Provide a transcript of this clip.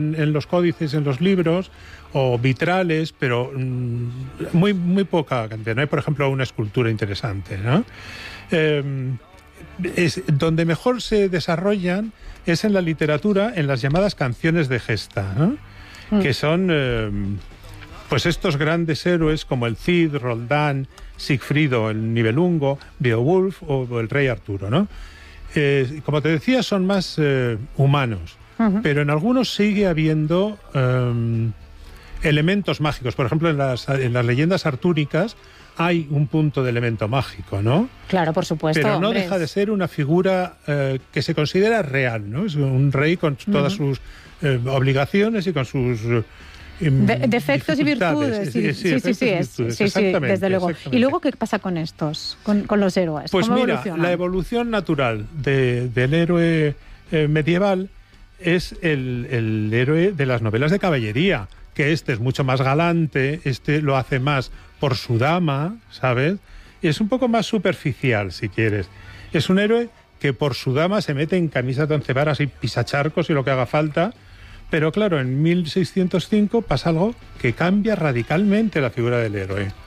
en los códices, en los libros, o vitrales, pero muy, muy poca cantidad. No hay, por ejemplo, una escultura interesante, ¿no? Donde mejor se desarrollan es en la literatura, en las llamadas canciones de gesta, ¿no? Que son pues estos grandes héroes como el Cid, Roldán, Sigfrido, el Nibelungo, Beowulf o el rey Arturo, ¿no? Como te decía, son más humanos, pero en algunos sigue habiendo elementos mágicos. Por ejemplo, en las leyendas artúricas hay un punto de elemento mágico, ¿no? Claro, por supuesto. Pero no deja de ser una figura que se considera real, ¿no? Es un rey con todas sus obligaciones y con sus defectos y virtudes. Sí, desde luego. ¿Y luego qué pasa con estos, con los héroes? Pues ¿Cómo mira, evolucionan? la evolución natural del héroe medieval es el héroe de las novelas de caballería, que este es mucho más galante, este lo hace más por su dama, ¿sabes? Y es un poco más superficial, si quieres. Es un héroe que por su dama se mete en camisas de once varas y pisacharcos y lo que haga falta. Pero claro, en 1605 pasa algo que cambia radicalmente la figura del héroe.